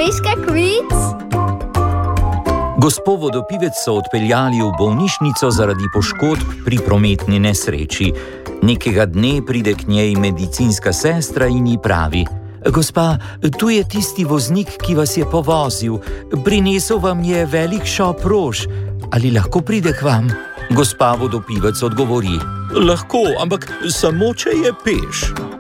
Zvezka kvic? Gospo vodopivec so odpeljali v bolnišnico zaradi poškodb pri prometni nesreči. Nekega dne pride k njej medicinska sestra in ji pravi: Gospa, tu je tisti voznik, ki vas je povozil. Prinesel vam je velik šop rož. Ali lahko pride k vam? Gospa vodopivec odgovori: Lahko, ampak samo če je peš.